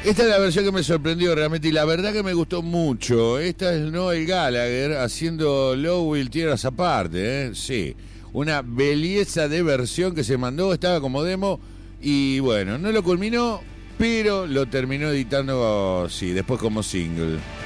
Esta es la versión que me sorprendió realmente y la verdad que me gustó mucho. Esta es Noel Gallagher haciendo Lowell Tierras Aparte, ¿eh? Sí, una belleza de versión que se mandó, estaba como demo y bueno, no lo culminó, pero lo terminó editando, sí, después como single.